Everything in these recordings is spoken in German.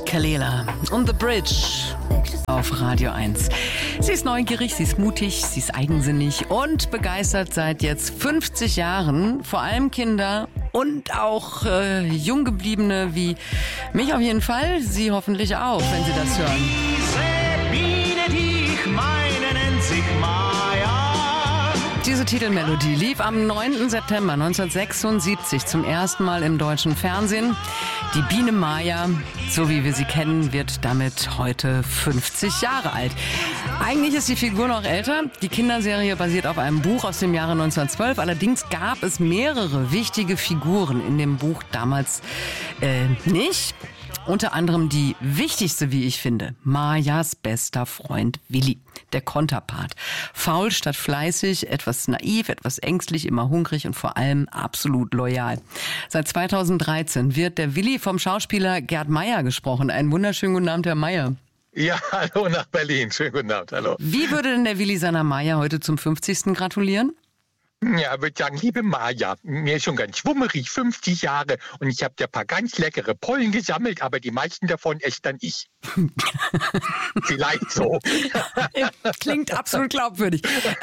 Kalela und The Bridge auf Radio 1. Sie ist neugierig, sie ist mutig, sie ist eigensinnig und begeistert seit jetzt 50 Jahren. Vor allem Kinder und auch Junggebliebene wie mich auf jeden Fall. Sie hoffentlich auch, wenn Sie das hören. Diese Biene, die ich meine, nennt sich Maya. Diese Titelmelodie lief am 9. September 1976 zum ersten Mal im deutschen Fernsehen. Die Biene Maya, so wie wir sie kennen, wird damit heute 50 Jahre alt. Eigentlich ist die Figur noch älter. Die Kinderserie basiert auf einem Buch aus dem Jahre 1912. Allerdings gab es mehrere wichtige Figuren in dem Buch damals nicht. Unter anderem die wichtigste, wie ich finde, Mayas bester Freund Willi, der Konterpart. Faul statt fleißig, etwas naiv, etwas ängstlich, immer hungrig und vor allem absolut loyal. Seit 2013 wird der Willi vom Schauspieler Gerd Meier gesprochen. Einen wunderschönen guten Abend, Herr Meier. Ja, hallo nach Berlin. Schönen guten Abend, hallo. Wie würde denn der Willi seiner Maya heute zum 50. gratulieren? Ja, ich würde sagen, liebe Maja, mir ist schon ganz schwummerig, 50 Jahre und ich habe dir ein paar ganz leckere Pollen gesammelt, aber die meisten davon esse dann ich. Vielleicht so. Klingt absolut glaubwürdig.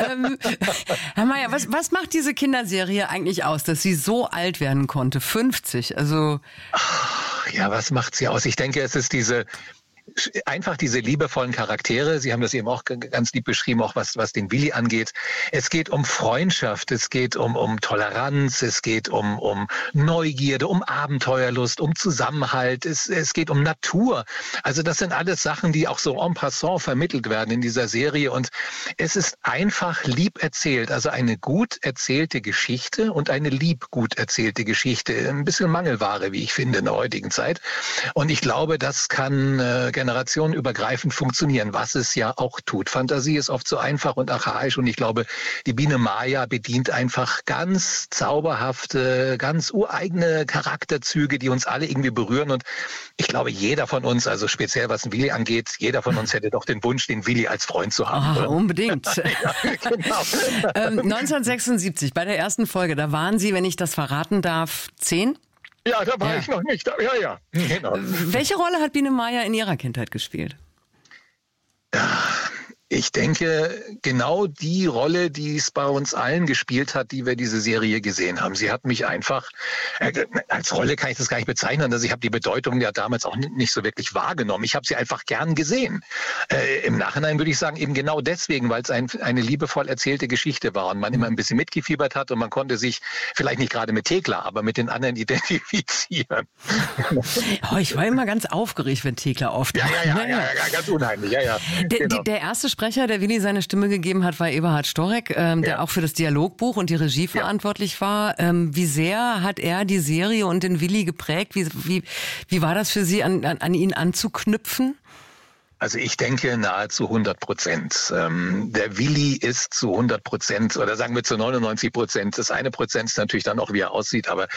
Herr Meier, was macht diese Kinderserie eigentlich aus, dass sie so alt werden konnte? 50, also... Ja, was macht sie aus? Ich denke, es ist einfach diese liebevollen Charaktere. Sie haben das eben auch ganz lieb beschrieben, auch was den Willi angeht. Es geht um Freundschaft, es geht um Toleranz, es geht um Neugierde, um Abenteuerlust, um Zusammenhalt, es geht um Natur. Also das sind alles Sachen, die auch so en passant vermittelt werden in dieser Serie und es ist einfach lieb erzählt. Also eine gut erzählte Geschichte und eine lieb gut erzählte Geschichte. Ein bisschen Mangelware, wie ich finde, in der heutigen Zeit. Und ich glaube, das kann generationenübergreifend funktionieren, was es ja auch tut. Fantasie ist oft so einfach und archaisch und ich glaube, die Biene Maya bedient einfach ganz zauberhafte, ganz ureigene Charakterzüge, die uns alle irgendwie berühren und ich glaube, jeder von uns, also speziell was den Willi angeht, jeder von uns hätte doch den Wunsch, den Willi als Freund zu haben. Oder? Unbedingt. Ja, genau. 1976, bei der ersten Folge, da waren Sie, wenn ich das verraten darf, 10? Ja, da war ich noch nicht. Ja, genau. Welche Rolle hat Biene Maya in Ihrer Kindheit gespielt? Ich denke, genau die Rolle, die es bei uns allen gespielt hat, die wir diese Serie gesehen haben. Sie hat mich einfach, als Rolle kann ich das gar nicht bezeichnen, also ich habe die Bedeutung ja damals auch nicht so wirklich wahrgenommen. Ich habe sie einfach gern gesehen. Im Nachhinein würde ich sagen, eben genau deswegen, weil es eine liebevoll erzählte Geschichte war und man immer ein bisschen mitgefiebert hat und man konnte sich vielleicht nicht gerade mit Thekla, aber mit den anderen identifizieren. Oh, ich war immer ganz aufgeregt, wenn Thekla auftaucht. Ja, ganz unheimlich, ja. Genau. Der erste Sprecher, der Willi seine Stimme gegeben hat, war Eberhard Storek, der auch für das Dialogbuch und die Regie verantwortlich war. Wie sehr hat er die Serie und den Willi geprägt? Wie war das für Sie, an ihn anzuknüpfen? Also ich denke nahezu 100%. Der Willi ist zu 100% oder sagen wir zu 99%. Das eine Prozent ist natürlich dann auch, wie er aussieht, aber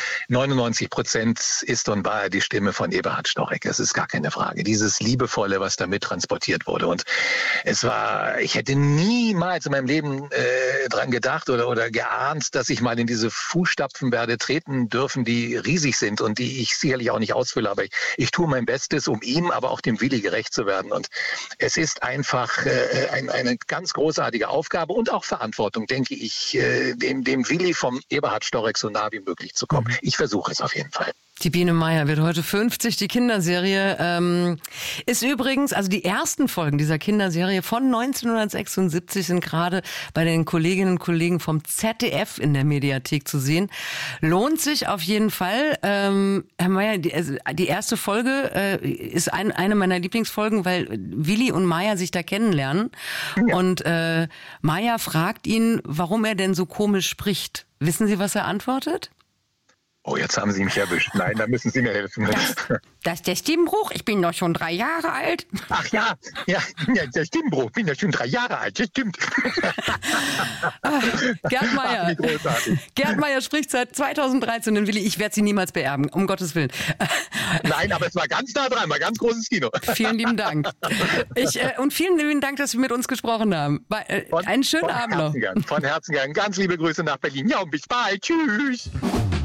99% ist und war die Stimme von Eberhard Storek. Es ist gar keine Frage. Dieses Liebevolle, was damit transportiert wurde. Und ich hätte niemals in meinem Leben dran gedacht oder geahnt, dass ich mal in diese Fußstapfen werde treten dürfen, die riesig sind und die ich sicherlich auch nicht ausfülle. Aber ich tue mein Bestes, um ihm, aber auch dem Willi gerecht zu werden. Und es ist einfach eine ganz großartige Aufgabe und auch Verantwortung, denke ich, dem Willi vom Eberhard Storek so nah wie möglich zu kommen. Ich versuche es auf jeden Fall. Die Biene Maya wird heute 50. Die Kinderserie ist übrigens, also die ersten Folgen dieser Kinderserie von 1976 sind gerade bei den Kolleginnen und Kollegen vom ZDF in der Mediathek zu sehen. Lohnt sich auf jeden Fall. Herr Meier, die erste Folge ist eine meiner Lieblingsfolgen, weil Willi und Maya sich da kennenlernen. Ja. Und Maya fragt ihn, warum er denn so komisch spricht. Wissen Sie, was er antwortet? Oh, jetzt haben Sie mich erwischt. Nein, da müssen Sie mir helfen. Das ist der Stimmbruch. Ich bin doch schon 3 Jahre alt. Ach ja, der Stimmbruch. Ich bin ja schon 3 Jahre alt. Das stimmt. Gerd Meier. Gerd Meier spricht seit 2013 den Willi. Ich werde Sie niemals beerben, um Gottes Willen. Nein, aber es war ganz nah dran, war ganz großes Kino. Vielen lieben Dank. Und vielen lieben Dank, dass Sie mit uns gesprochen haben. Einen schönen Abend noch. Von Herzen gern. Ganz liebe Grüße nach Berlin. Ja, und bis bald. Tschüss.